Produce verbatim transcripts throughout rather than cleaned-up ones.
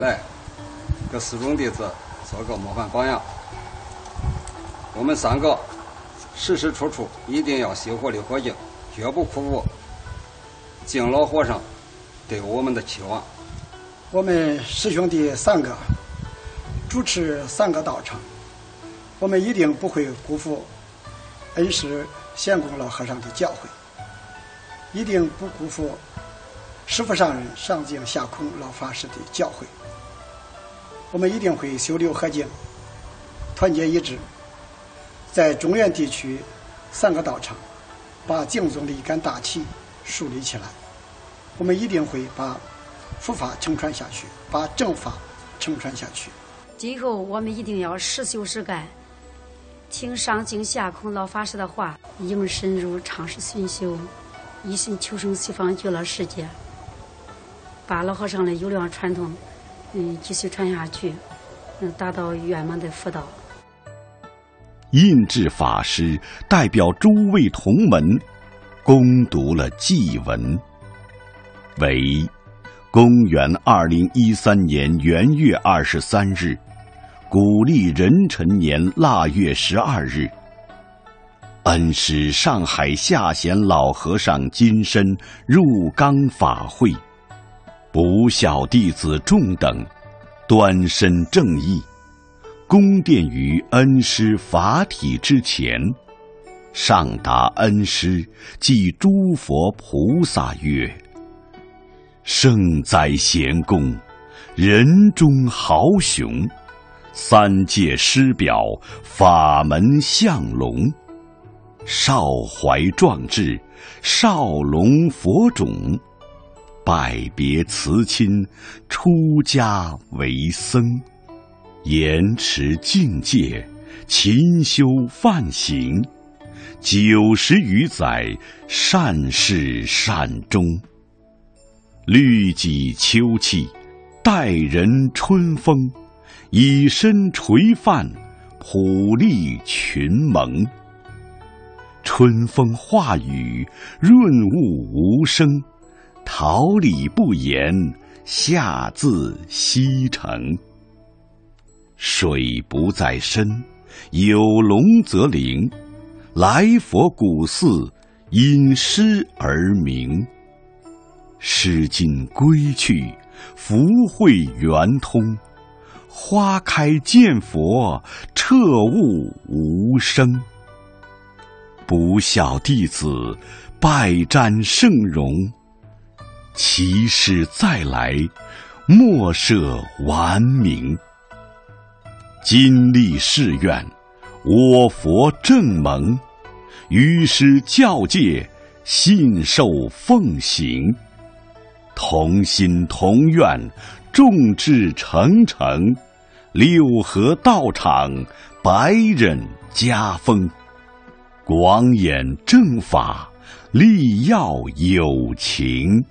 来给四众弟子做个模范榜样。我们三个时时处处一定要熄火的火劲，绝不枯骨，敬老和尚对我们的期望。 我们师兄弟三个主持三个道场，我们一定不会辜负恩师贤公老和尚的教诲，一定不辜负师父上人上净下空老法师的教诲。我们一定会修六合敬，团结一致，在中原地区三个道场把净宗的一杆大旗树立起来。我们一定会把佛法承传下去，把正法承传下去。 今后我们一定要实修实干，听上净下空老法师的话，应深入常识熏修，一心求生西方极乐世界，把老和尚的优良传统嗯继续传下去，嗯达到圆满的佛道。 印智法师代表诸位同门恭读了祭文，为公元二零一三年元月二十三日，古历壬辰年腊月十二日，恩师上海下贤老和尚金身入冈法会，不孝弟子众等端身正义，恭奠于恩师法体之前，上达恩师即诸佛菩萨曰：圣哉贤公，人中豪雄，三界师表，法门相龙，少怀壮志，少龙佛种，拜别辞亲，出家为僧，严持境界，勤修梵行，九十余载，善事善终。律己秋气，待人春风，以身垂范，普利群蒙。春风化雨，润物无声，桃李不言，下自西城。水不在深，有龙则灵，来佛古寺，因诗而名。诗经归去，福慧圆通，花开见佛，彻悟无生。不孝弟子，拜瞻圣容，其师再来，莫设顽名。今立誓愿，我佛正蒙，于师教戒，信受奉行。同心同愿，众志成城，六合道场，百忍家风，广演正法，力耀有情。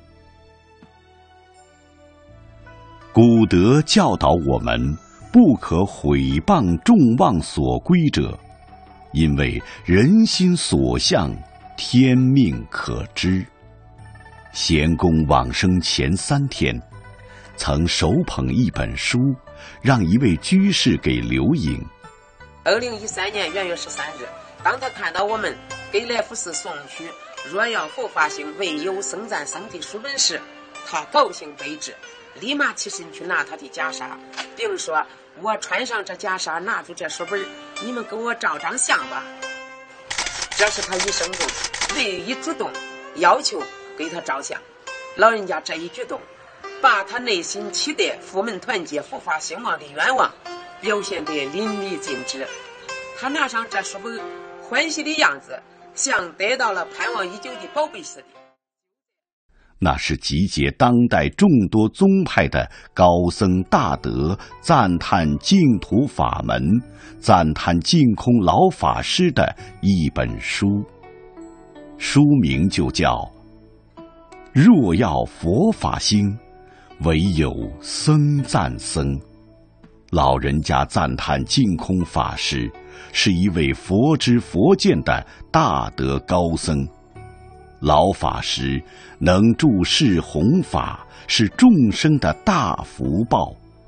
古德教导我们，不可毁谤众望所归者，因为人心所向，天命可知。贤公往生前三天，曾手捧一本书，让一位居士给留影。 二零一三年元月十三日，当他看到我们给来福寺送去若要佛法兴，唯有僧赞僧的书本时，他高兴悲之，立马起身去拿他的袈裟，并说：我穿上这袈裟，拿住这书本，你们给我照张相吧。这是他一生中唯一主动要求给他照相。老人家这一举动，把他内心期待佛门团结、佛法兴旺的愿望表现得淋漓尽致。他拿上这书本，欢喜的样子像得到了盼望已久的宝贝似的。 那是集结当代众多宗派的高僧大德赞叹净土法门、赞叹净空老法师的一本书，书名就叫若要佛法兴，唯有僧赞僧。老人家赞叹净空法师是一位佛知佛见的大德高僧，老法师能注释弘法，是众生的大福报。